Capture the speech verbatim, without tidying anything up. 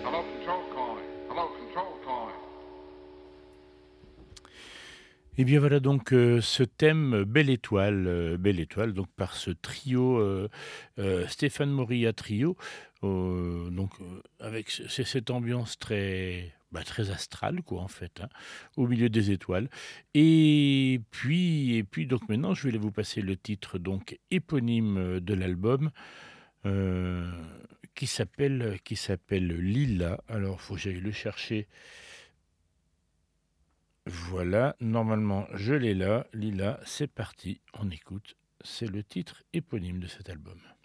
Hello, control calling. Hello, control calling. Et bien voilà donc euh, ce thème Belle Étoile, euh, Belle Étoile, donc par ce trio euh, euh, Stéphane Moria Trio, euh, donc euh, avec c- c'est cette ambiance très bah, très astrale quoi en fait, hein, au milieu des étoiles. Et puis et puis donc maintenant je vais vous passer le titre donc éponyme euh, de l'album euh, qui s'appelle qui s'appelle Lila. Alors faut que j'aille le chercher. Voilà, normalement je l'ai là, Lila, c'est parti, on écoute, c'est le titre éponyme de cet album.